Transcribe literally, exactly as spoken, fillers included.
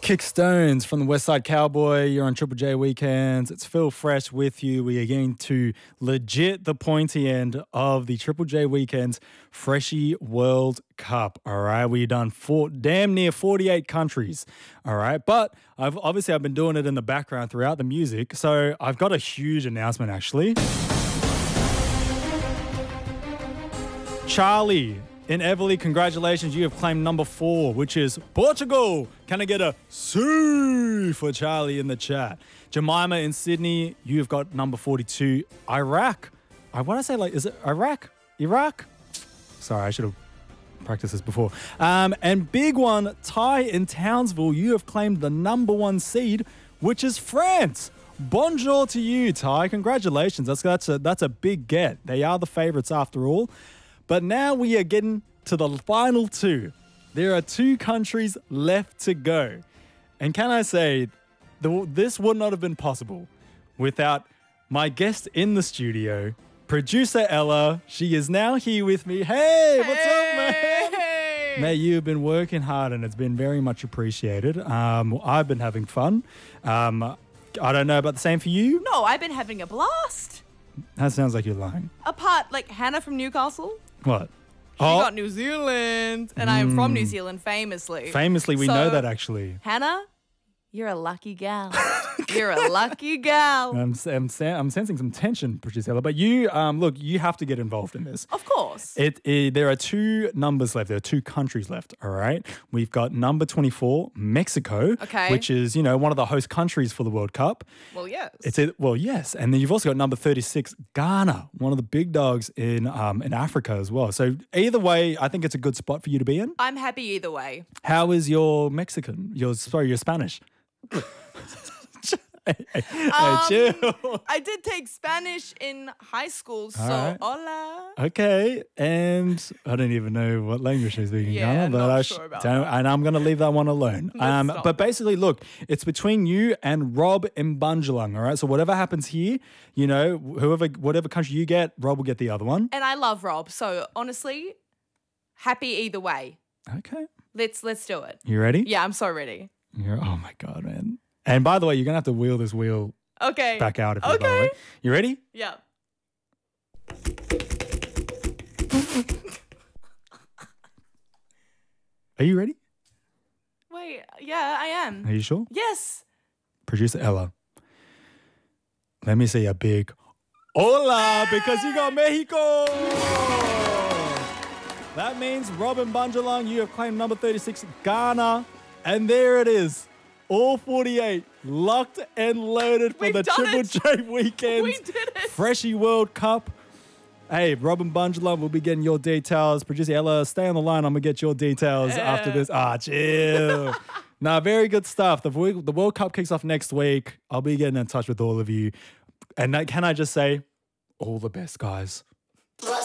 Kick Stones from the Westside Cowboy. You're on Triple J Weekends. It's Phil Fresh with you. We are getting to legit the pointy end of the Triple J Weekends Freshie World Cup. All right, we've done four, damn near forty-eight countries. All right, but I've obviously I've been doing it in the background throughout the music. So I've got a huge announcement actually. Charlie in Everly, congratulations. You have claimed number four, which is Portugal. Can I get a "Sue" for Charlie in the chat? Jemima in Sydney, you have got number forty-two. Iraq. I want to say, like, is it Iraq? Iraq? Sorry, I should have practiced this before. Um, and big one, Ty in Townsville, you have claimed the number one seed, which is France. Bonjour to you, Ty. Congratulations. That's, that's, a, that's a big get. They are the favourites after all. But now we are getting to the final two. There are two countries left to go. And can I say, the, this would not have been possible without my guest in the studio, producer Ella. She is now here with me. Hey, what's hey, up, man? Hey. Mate, you've been working hard and it's been very much appreciated. Um, I've been having fun. Um, I don't know about the same for you. No, I've been having a blast. That sounds like you're lying. Apart, like Hannah from Newcastle. What? She got New Zealand, and I am from New Zealand, famously. Famously, we So, know that actually. Hannah, you're a lucky gal. You're a lucky gal. I'm, I'm, I'm sensing some tension, producer Ella, but you, um, look, you have to get involved in this. Of course. It, it there are two numbers left. There are two countries left. All right, we've got number twenty-four, Mexico, Okay. which is you know one of the host countries for the World Cup. Well, yes. It's a, well, yes, and then you've also got number thirty-six, Ghana, one of the big dogs in um in Africa as well. So either way, I think it's a good spot for you to be in. I'm happy either way. How is your Mexican? Your sorry, your Spanish. Hey, hey, Um, chill. I did take Spanish in high school, so right. hola. Okay, and I don't even know what language she's speaking. Yeah, Ghana, but not I sure about don't, that. and I'm going to leave that one alone. Um, stop. but basically, look, it's between you and Rob Mbunjalang. All right, so whatever happens here, you know, whoever, whatever country you get, Rob will get the other one. And I love Rob, so honestly, happy either way. Okay, Let's let's do it. you ready? Yeah, I'm so ready. You're, oh my god, man! And by the way, you're going to have to wheel this wheel Okay. back out if you by the Okay. way. You ready? Yeah. Are you ready? Wait, yeah, I am. Are you sure? Yes. Producer Ella, let me say a big hola because you got Mexico. That means Robin Bunjalang, you have claimed number thirty-six, Ghana. And there it is. All forty-eight locked and loaded for We've the done Triple it. J Weekends We did it. Freshie World Cup. Hey, Robin Bunjalang will be getting your details. Producer Ella, stay on the line. I'm going to get your details after this. Ah, chill. Nah, very good stuff. The, Wo- the World Cup kicks off next week. I'll be getting in touch with all of you. And that, can I just say, all the best, guys.